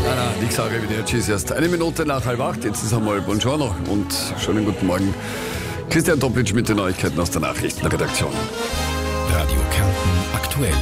Nix Arrivederci ist erst 1 Minute nach 7:30. Jetzt ist einmal Buongiorno und schönen guten Morgen. Christian Toplic mit den Neuigkeiten aus der Nachrichtenredaktion. Radio Kärnten aktuell.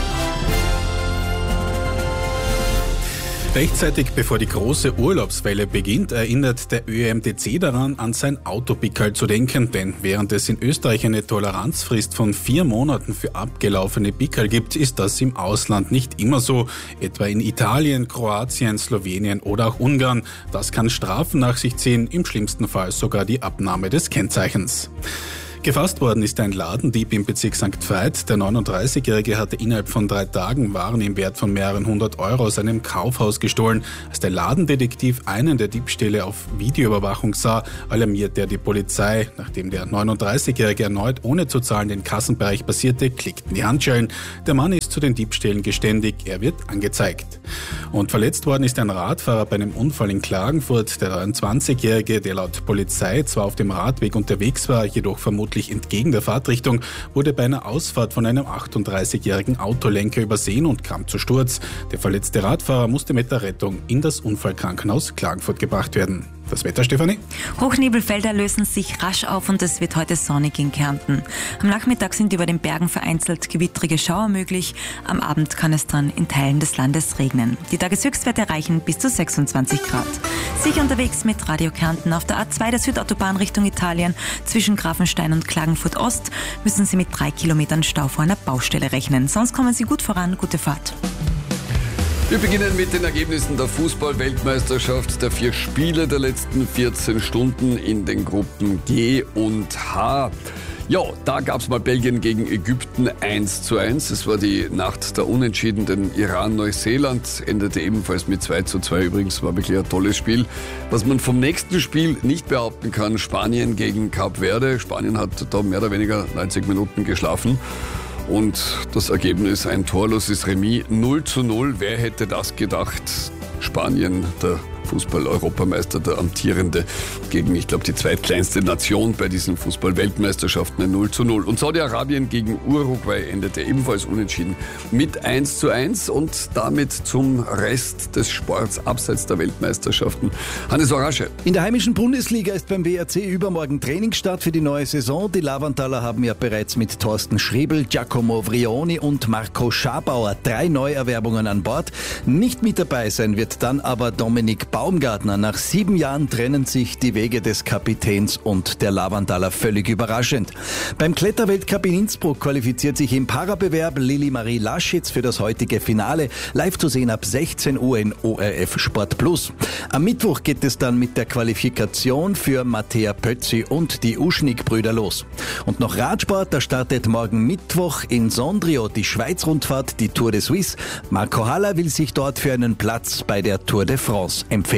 Rechtzeitig bevor die große Urlaubswelle beginnt, erinnert der ÖMTC daran, an sein Autopickerl zu denken. Denn während es in Österreich eine Toleranzfrist von 4 Monaten für abgelaufene Pickerl gibt, ist das im Ausland nicht immer so. Etwa in Italien, Kroatien, Slowenien oder auch Ungarn. Das kann Strafen nach sich ziehen, im schlimmsten Fall sogar die Abnahme des Kennzeichens. Gefasst worden ist ein Ladendieb im Bezirk St. Veit. Der 39-Jährige hatte innerhalb von 3 Tagen Waren im Wert von mehreren 100 Euro aus einem Kaufhaus gestohlen. Als der Ladendetektiv einen der Diebstähle auf Videoüberwachung sah, alarmierte er die Polizei. Nachdem der 39-Jährige erneut ohne zu zahlen den Kassenbereich passierte, klickten die Handschellen. Der Mann ist zu den Diebstählen geständig. Er wird angezeigt. Und verletzt worden ist ein Radfahrer bei einem Unfall in Klagenfurt. Der 23-Jährige, der laut Polizei zwar auf dem Radweg unterwegs war, jedoch vermutlich entgegen der Fahrtrichtung, wurde bei einer Ausfahrt von einem 38-jährigen Autolenker übersehen und kam zu Sturz. Der verletzte Radfahrer musste mit der Rettung in das Unfallkrankenhaus Klagenfurt gebracht werden. Das Wetter, Stefanie? Hochnebelfelder lösen sich rasch auf und es wird heute sonnig in Kärnten. Am Nachmittag sind über den Bergen vereinzelt gewittrige Schauer möglich. Am Abend kann es dann in Teilen des Landes regnen. Die Tageshöchstwerte reichen bis zu 26 Grad. Sicher unterwegs mit Radio Kärnten auf der A2 der Südautobahn Richtung Italien. Zwischen Grafenstein und Klagenfurt Ost müssen Sie mit 3 Kilometern Stau vor einer Baustelle rechnen. Sonst kommen Sie gut voran. Gute Fahrt. Wir beginnen mit den Ergebnissen der Fußball-Weltmeisterschaft, der 4 Spiele der letzten 14 Stunden in den Gruppen G und H. Ja, da gab es mal Belgien gegen Ägypten 1:1. Es war die Nacht der Unentschieden, denn Iran-Neuseeland endete ebenfalls mit 2:2. Übrigens war wirklich ein tolles Spiel. Was man vom nächsten Spiel nicht behaupten kann, Spanien gegen Kap Verde. Spanien hat da mehr oder weniger 90 Minuten geschlafen. Und das Ergebnis ein torloses Remis, 0:0. Wer hätte das gedacht? Spanien, der Fußball-Europameister, der amtierende, gegen, ich glaube, die zweitkleinste Nation bei diesen Fußball-Weltmeisterschaften, ein 0:0. Und Saudi-Arabien gegen Uruguay endete ebenfalls unentschieden mit 1:1 und damit zum Rest des Sports abseits der Weltmeisterschaften. Hannes Orasche. In der heimischen Bundesliga ist beim WRC übermorgen Trainingsstart für die neue Saison. Die Lavantaler haben ja bereits mit Thorsten Schrebel, Giacomo Vrioni und Marco Schabauer 3 Neuerwerbungen an Bord. Nicht mit dabei sein wird dann aber Dominik Baumgartner. Nach 7 Jahren trennen sich die Wege des Kapitäns und der Lavantaler völlig überraschend. Beim Kletterweltcup in Innsbruck qualifiziert sich im Parabewerb Lili Marie Laschitz für das heutige Finale. Live zu sehen ab 16 Uhr in ORF Sport Plus. Am Mittwoch geht es dann mit der Qualifikation für Mattea Pötzi und die Uschnig-Brüder los. Und noch Radsport, da startet morgen Mittwoch in Sondrio die Schweiz-Rundfahrt, die Tour de Suisse. Marco Haller will sich dort für einen Platz bei der Tour de France empfehlen.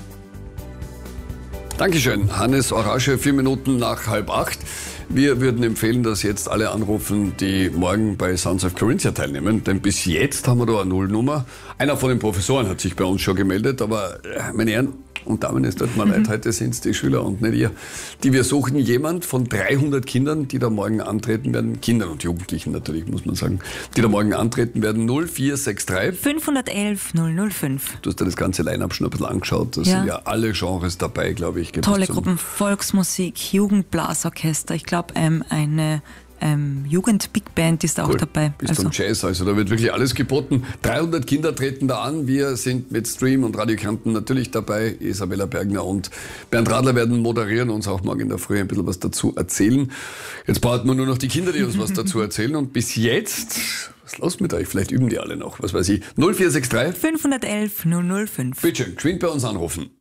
Dankeschön, Hannes Orasche, 4 Minuten nach 7:30. Wir würden empfehlen, dass jetzt alle anrufen, die morgen bei Sons of Carinthia teilnehmen, denn bis jetzt haben wir da eine Nullnummer. Einer von den Professoren hat sich bei uns schon gemeldet, aber meine Herren und Damen, es tut mir leid, heute sind es die Schüler und nicht ihr. Wir suchen jemand von 300 Kindern, die da morgen antreten werden, Kindern und Jugendlichen natürlich, muss man sagen, die da morgen antreten werden, 0463 511 005. Du hast dir das ganze Line-Up schon ein bisschen angeschaut, da sind ja alle Genres dabei, glaube ich. Tolle Gruppen, Volksmusik, Jugendblasorchester, ich glaube eine Jugend-Big Band ist auch dabei. Bis zum Jazz, also da wird wirklich alles geboten. 300 Kinder treten da an. Wir sind mit Stream und Radio Kärnten natürlich dabei. Isabella Bergner und Bernd Radler werden moderieren und uns auch morgen in der Früh ein bisschen was dazu erzählen. Jetzt brauchen wir nur noch die Kinder, die uns was dazu erzählen. Und bis jetzt, was ist los mit euch? Vielleicht üben die alle noch, was weiß ich. 0463 511 005. Bitte schön, geschwind bei uns anrufen.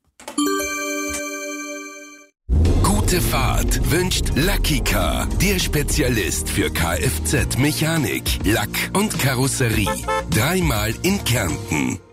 Gute Fahrt wünscht Lucky Car, der Spezialist für Kfz-Mechanik, Lack und Karosserie. 3-mal in Kärnten.